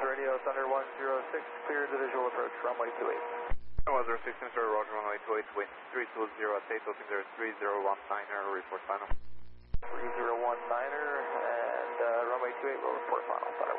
Radio, Thunder 106, cleared the visual approach, runway 28. 106, Mr. Roger, runway 28, wind 320 at 8, altimeter 3019, report final. 3019er, and runway 28 will report final, Thunder